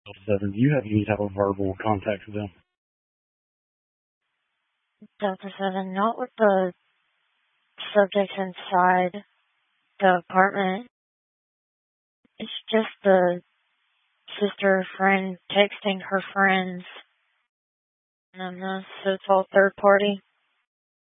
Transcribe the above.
Delta 7, do you have any type of verbal contact with them? Delta 7, not with the subjects inside the apartment. It's just the sister friend texting her friends. So it's all third party.